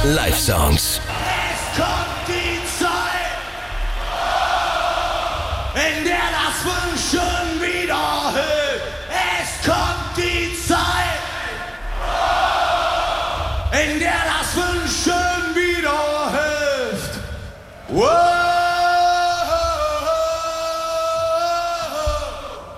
Live-Sounds. Es kommt die Zeit, in der das Wünschen wieder hilft. Es kommt die Zeit, in der das Wünschen wieder hilft. Wow.